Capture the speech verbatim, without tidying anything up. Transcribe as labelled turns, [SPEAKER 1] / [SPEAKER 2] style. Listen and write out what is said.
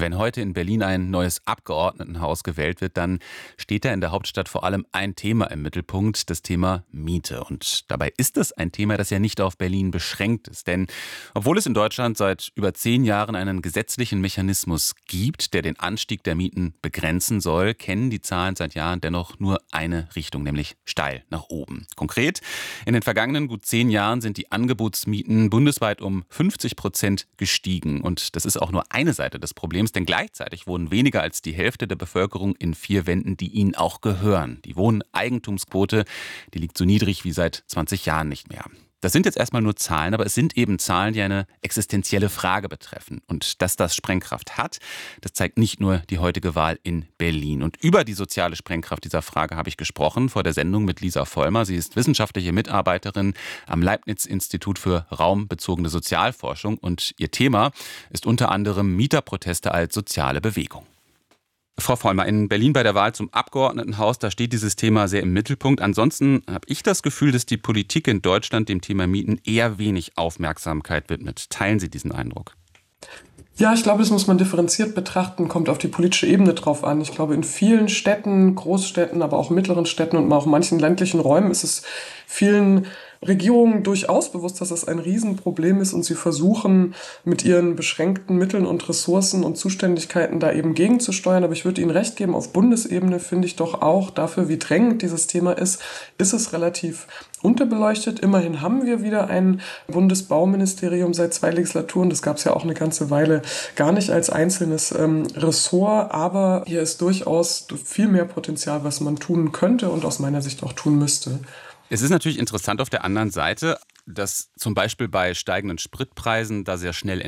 [SPEAKER 1] Wenn heute in Berlin ein neues Abgeordnetenhaus gewählt wird, dann steht da in der Hauptstadt vor allem ein Thema im Mittelpunkt, das Thema Miete. Und dabei ist es ein Thema, das ja nicht auf Berlin beschränkt ist. Denn obwohl es in Deutschland seit über zehn Jahren einen gesetzlichen Mechanismus gibt, der den Anstieg der Mieten begrenzen soll, kennen die Zahlen seit Jahren dennoch nur eine Richtung, nämlich steil nach oben. Konkret, in den vergangenen gut zehn Jahren sind die Angebotsmieten bundesweit um fünfzig Prozent gestiegen. Und das ist auch nur eine Seite des Problems. Denn gleichzeitig wohnen weniger als die Hälfte der Bevölkerung in vier Wänden, die ihnen auch gehören. Die Wohneigentumsquote, die liegt so niedrig wie seit zwanzig Jahren nicht mehr. Das sind jetzt erstmal nur Zahlen, aber es sind eben Zahlen, die eine existenzielle Frage betreffen. Und dass das Sprengkraft hat, das zeigt nicht nur die heutige Wahl in Berlin. Und über die soziale Sprengkraft dieser Frage habe ich gesprochen vor der Sendung mit Lisa Vollmer. Sie ist wissenschaftliche Mitarbeiterin am Leibniz-Institut für raumbezogene Sozialforschung. Und ihr Thema ist unter anderem Mieterproteste als soziale Bewegung. Frau Vollmer, in Berlin bei der Wahl zum Abgeordnetenhaus, da steht dieses Thema sehr im Mittelpunkt. Ansonsten habe ich das Gefühl, dass die Politik in Deutschland dem Thema Mieten eher wenig Aufmerksamkeit widmet. Teilen Sie diesen Eindruck?
[SPEAKER 2] Ja, ich glaube, das muss man differenziert betrachten, kommt auf die politische Ebene drauf an. Ich glaube, in vielen Städten, Großstädten, aber auch mittleren Städten und auch manchen ländlichen Räumen ist es vielen Regierungen durchaus bewusst, dass das ein Riesenproblem ist und sie versuchen mit ihren beschränkten Mitteln und Ressourcen und Zuständigkeiten da eben gegenzusteuern. Aber ich würde Ihnen recht geben, auf Bundesebene finde ich doch auch dafür, wie drängend dieses Thema ist, ist es relativ unterbeleuchtet. Immerhin haben wir wieder ein Bundesbauministerium seit zwei Legislaturen. Das gab es ja auch eine ganze Weile gar nicht als einzelnes ähm, Ressort. Aber hier ist durchaus viel mehr Potenzial, was man tun könnte und aus meiner Sicht auch tun müsste.
[SPEAKER 1] Es ist natürlich interessant auf der anderen Seite, dass zum Beispiel bei steigenden Spritpreisen da sehr schnell